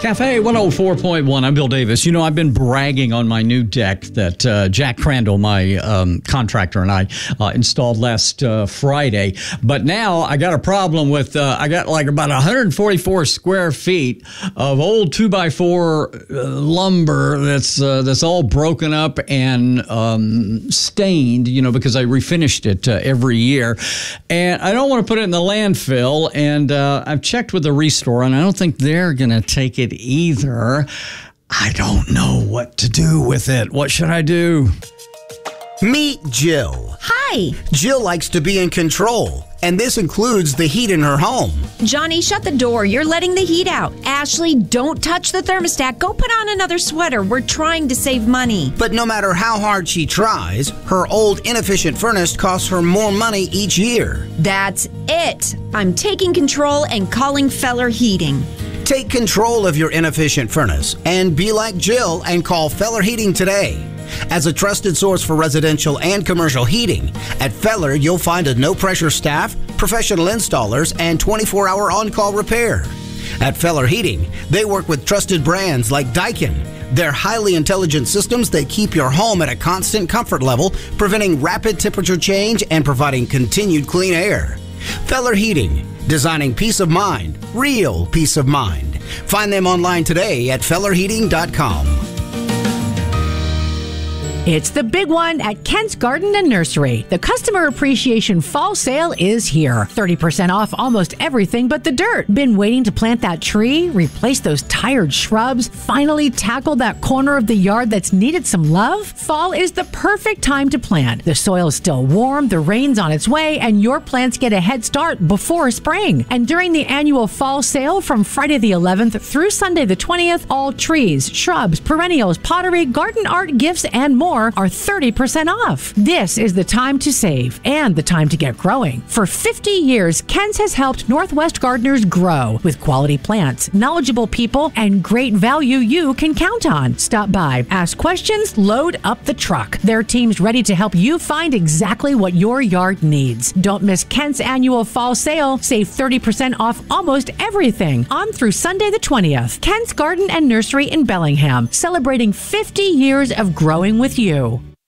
Cafe 104.1. I'm Bill Davis. You know, I've been bragging on my new deck that Jack Crandall, my contractor, and I installed last Friday. But now I got a problem with, I got like about 144 square feet of old 2x4 lumber that's all broken up and stained, you know, because I refinished it every year. And I don't want to put it in the landfill. And I've checked with the Restore, and I don't think they're going to take it either. I don't know what to do with it. What should I do? Meet Jill. Hi. Jill likes to be in control, and this includes the heat in her home. Johnny, shut the door. You're letting the heat out. Ashley, don't touch the thermostat. Go put on another sweater. We're trying to save money. But no matter how hard she tries, her old inefficient furnace costs her more money each year. That's it. I'm taking control and calling Feller Heating. Take control of your inefficient furnace and be like Jill and call Feller Heating today. As a trusted source for residential and commercial heating, at Feller you'll find a no-pressure staff, professional installers, and 24-hour on-call repair. At Feller Heating, they work with trusted brands like Daikin. They're highly intelligent systems that keep your home at a constant comfort level, preventing rapid temperature change and providing continued clean air. Feller Heating, designing peace of mind, real peace of mind. Find them online today at fellerheating.com. It's the big one at Kent's Garden and Nursery. The Customer Appreciation Fall Sale is here. 30% off almost everything but the dirt. Been waiting to plant that tree, replace those tired shrubs, finally tackle that corner of the yard that's needed some love? Fall is the perfect time to plant. The soil is still warm, the rain's on its way, and your plants get a head start before spring. And during the annual Fall Sale from Friday the 11th through Sunday the 20th, all trees, shrubs, perennials, pottery, garden art, gifts, and more are 30% off. This is the time to save and the time to get growing. For 50 years, Kent's has helped Northwest gardeners grow with quality plants, knowledgeable people, and great value you can count on. Stop by, ask questions, load up the truck. Their team's ready to help you find exactly what your yard needs. Don't miss Kent's annual fall sale. Save 30% off almost everything on through Sunday the 20th. Kent's Garden and Nursery in Bellingham, celebrating 50 years of growing with you.